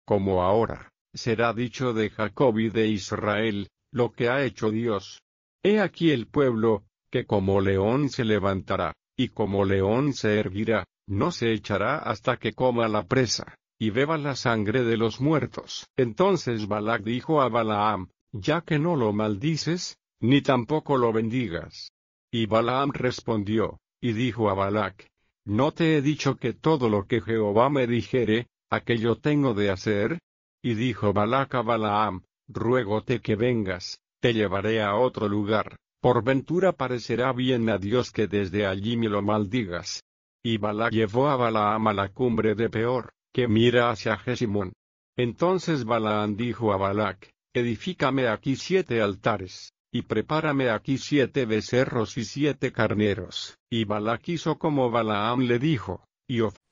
como ahora, será dicho de Jacob y de Israel, lo que ha hecho Dios. He aquí el pueblo, que como león se levantará, y como león se erguirá, no se echará hasta que coma la presa, y beba la sangre de los muertos. Entonces Balac dijo a Balaam, ya que no lo maldices, ni tampoco lo bendigas. Y Balaam respondió, y dijo a Balac, ¿no te he dicho que todo lo que Jehová me dijere, aquello tengo de hacer? Y dijo Balac a Balaam, ruégote que vengas, te llevaré a otro lugar, por ventura parecerá bien a Dios que desde allí me lo maldigas. Y Balac llevó a Balaam a la cumbre de Peor, que mira hacia Jesimón. Entonces Balaam dijo a Balac, edifícame aquí 7 altares, y prepárame aquí 7 becerros y 7 carneros. Y Balac hizo como Balaam le dijo, y